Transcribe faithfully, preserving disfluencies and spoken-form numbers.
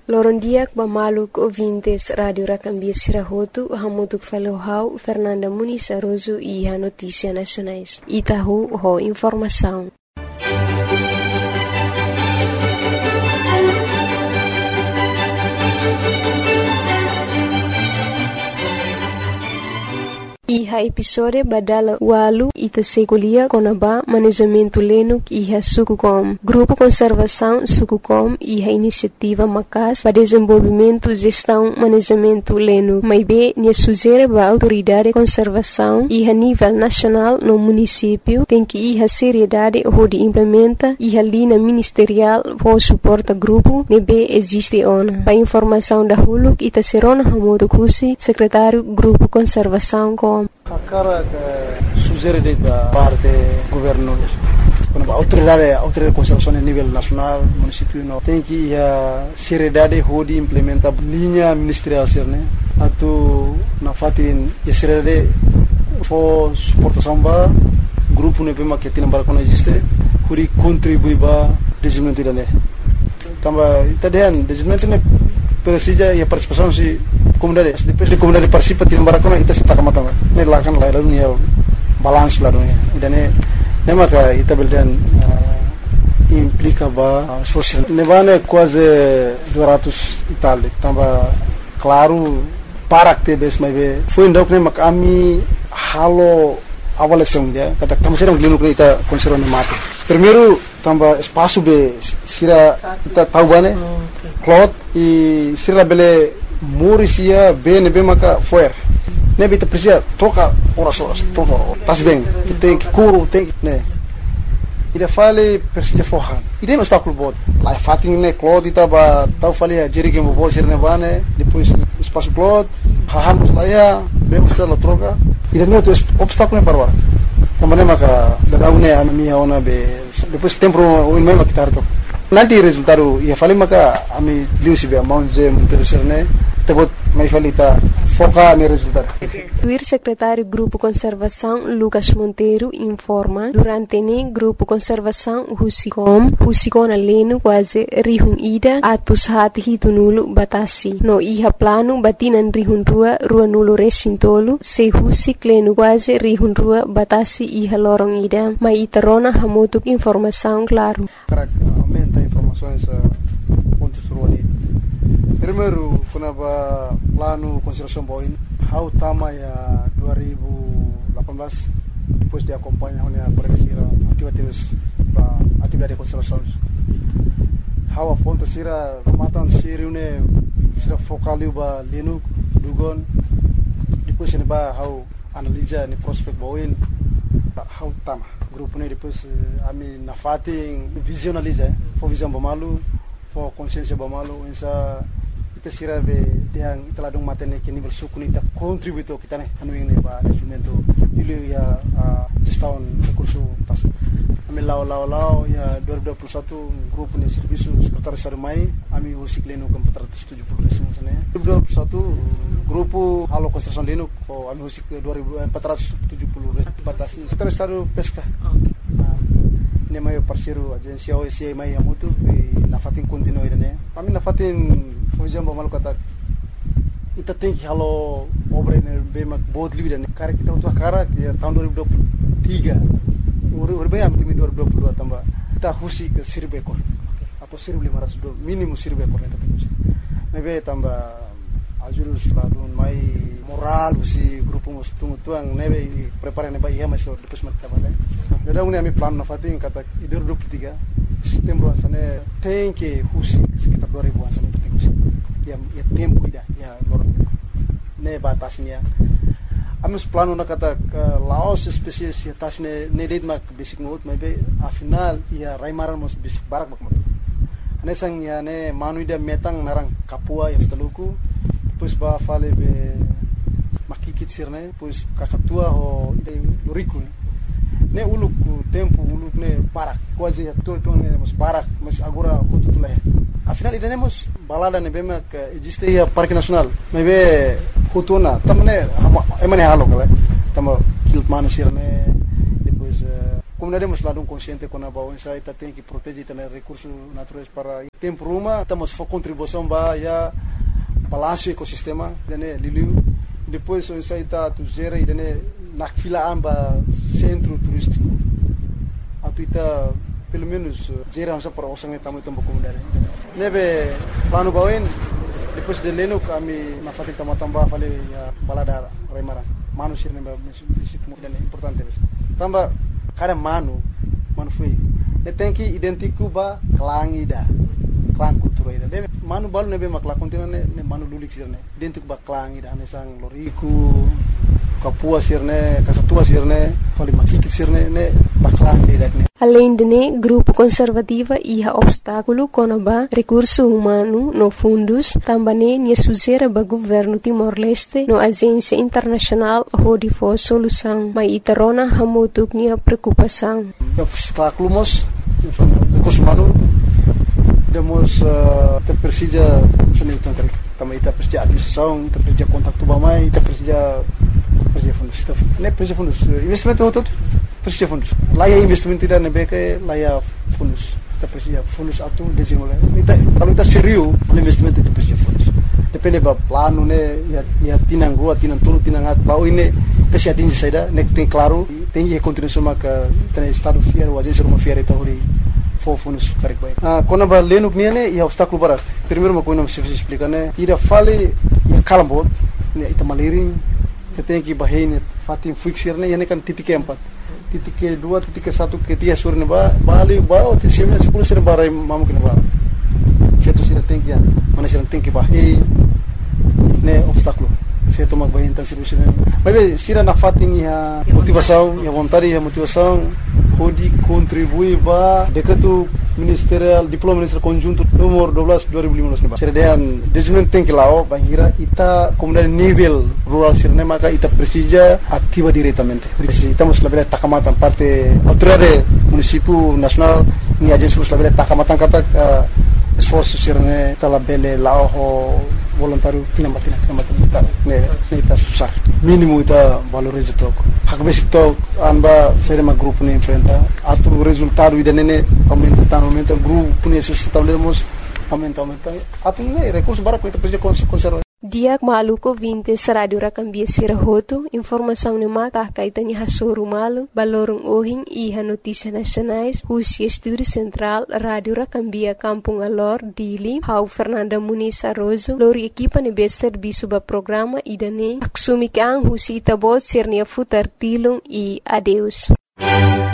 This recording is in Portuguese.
Lorondiak bamaluk ouvintes Rádio Racambia Sirahotu, hamutuk falohau Fernanda Muniz Aroso e a Notícia Nacionais. Itahu ho informação. Iha episode badala walu ita sekulia konaba manejamento lenuk iha Sukucom. Grupo Conservação Sukucom iha iniciativa macas para desenvolvimento, gestão, manejamento lenuk. Maibe nia sugere ba autoridade de conservação iha nível nacional no município tem que iha seriedade onde implementa iha linha ministerial for suporta grupo nebe existe ona. Para informação da huluk ita serona hamodo kusi secretário Grupo Conservação com a cara que sugere da parte governo, quando a autoridade, a autoridade de conservação a nível nacional, município não tem que a seriedade de implementar linha ministerial ser, né? Atu na fatin a seriedade for suportação ba grupo ne bema que tem para quando existe, puri contribui ba desenvolvimento dele. Tamba itadian desenvolvimento ne precisa e a participação se comunidade depois de comunidade participa tim barakona ita sita kamata ne lakan la lalu ya balance la dunia idane ne maka ita beldan implica ba esforço ne vane quase duzentos itali tamba claro para que bes mai be foi ndok ne makami halo avaliação dia kata tamo serang linu ita conserva ne mate primeiro tamba espaço be sira ita tahu bane cloth e sira bele Murisia bem bem maka foer. Ne bita precisa troca horas horas troca. Tas bem. Tem que curo tem que né. Ida fale precisa forrar. Ida mas obstáculo bot. Lá fatin ne cloth ita ba tau fale a jeri que mo bo ser ne bane depois espaço cloth. Haham saya bem mesti la troca. Ida no obstáculo ne parwa. Também maka da une a minha ona be depois tempo o mesmo que tarto. Nanti resultado ia fale maka ami liu sibe amount je interessar ne tebot mai falita foca no resultado. O secretário Grupo Conservação Lucas Monteiro informa durante ne Grupo Conservação Husicom Husicona leno quase rihun ida atus hati hitunulu batasi no iha plano batinan rihun rua rua nulo resintolu se husik leno quase rihun rua batasi iha lorong ida mai itarona hamutuk informação claro. Aumenta informações pontos ruali. Primeiro, quando a plano conservação boin, how tama ya dua ribu lapan belas depois de acompanhar a pregasira atividades ba atividade de conservação. How a ponta sira matan siri une sira focaliu ba lenu dugon depois ne ba how analisa ni prospect boin how tama grupo ne depois ami na fating visualiza for visão bamalu for consciência bamalu insa ita sira be tiang ita ladung matene ke nível suku ita contributo kita ne anu ini ba instrumento ilu ya gestão recurso tas ami lau lau lau ya dua ribu dua puluh satu grupo ne serviço sekretaris sarmai ami usik lenu ke empat ratus tujuh puluh resim sana dua ribu dua puluh satu grupo halo konstruksi lenu ko ami usik ke empat ratus tujuh puluh batasi sekretaris saru pesca ne mai parceiro agência O S I mai amutu na fatin continue ne ami na fatin fujam bamal kata ita tem que halo obra ne bemak bot livre ne cara kita untuk cara ya tahun dua ribu dua puluh tiga ur bem am timi dua ribu dua puluh dua tambah kita husi ke seribu ekor atau seribu lima ratus minimum seribu ekor kita terus mebe tambah ajurus ladun mai moral si grupo mustung tuang nebe prepare ne ba ia masih depois mat tabale dada une ami plan na fatin kata dua ribu dua puluh tiga setembro ansane tem que husi sekitar dua ribu ansane terus ya ya tempo ida ya lor ne batasnya amus plano na kata laos spesies ya tasne ne dit mak basic note maybe a final ya raimaran mos basic barak bak mat anesang ya ne manuida metang narang kapua ya fitaluku depois ba fale be makikit sirne depois kakatua ho ide loriku ne uluk tempo uluk ne barak quase ya to to ne mos barak mas agora kututula afinal ida ne mos balada ne bema que existe ya parque nacional maybe kutuna tamne emane halo kale tamo kilt manu sirne depois comunidade mas lado consciente com a baú essa ita tem que proteger também recursos naturais para tempo uma estamos for contribuição ba ya balanço ecossistema dane liliu depois o essa ita tu gera e dane na fila amba centro turístico atuita pelo menos gera essa para osang tamu tempo comunidade nebe plano bauin depois de leno kami na fati tambah fale ya balada remara manu sirne ba prinsip modern importante bes tamba kada manu manu foi ne tem que identificar ba klang ida klang kultura ida debe manu balu nebe makla kontinu ne manu lulik sirne identificar ba klang ida ne sang loriku kapua sirne kakatua sirne fale makikit sirne ne ba klang ida ne. Além de né, grupo conservativa ia obstáculo conaba recurso humano no fundos, também nia suzera ba governo Timor-Leste no agência internacional hodi for solução, mas itarona hamutuk nia preocupação. Obstáculo mos recurso humano demos uh, te persija seni tentang também ita persija administração, ita persija kontak tu bamai, ita persija persija fundos, ne persija fundos investimento todo persija fundos. Laya investimento tidak nebeke laya fundos. Kita persija fundos atu desenvolve. Ita kalau kita serius investimento itu persija fundos. Depende ba plano ne ya ya tinang rua tinang tulu tinang at bau ini kasi atingi saida nek tem claro tem que continuar maka tem estado fiar o agência uma fiar eta hori fo fundos karek baik. Ah kona ba leno kniane ya obstáculo para. Primeiro uma coisa não se explica né. Ira fale ya kalambot ne ita maliri tem que bahine fatim fixir ne yani kan titik empat. Titik kedua, titik ke satu, ketiga sore ne ba bali ba o tisimnya sepuluh sore barai mamu kene ba. Feto sira tengki ya, mana sira tengki ba hey ne obstáculo. Feto mag bahin tan serviço ne. Mas sira na fatin ya motivação, ya vontade, ya motivação pode contribuir ba decreto ministerial diploma ministerial conjunto nomor dua belas dua ribu lima belas ne ba. Sira dean desenvolvimento tengki lao bangira ita comunidade nível rural sira ne maka ita precisa ativa diretamente. Estamos labela takamatan parte autoridade município nacional ni agência labela takamatan kata esforço sira ne ita labele lao voluntário tinambatina tinambatina ne ne ita susah mínimo ita valoriza tok hakbesi tok anba serema grupo ne enfrenta atu resultado ida nene aumenta tan aumenta grupo ne sustentamos aumenta aumenta atu ne recurso bara ko ita perja conserva. Diak maluko vintes radio rakambia sirahoto, informação ne mata kaitanya hasuru malu, balorong ohing iha notícia nacionais, Husi Estúdio Central, Radio Rakambia Kampung Alor, Dili, Hau Fernanda Muniz Arrozo, lori equipa ne bester bisuba programa idane, aksumik ang Husi itabot sirnia futar tilong e adeus.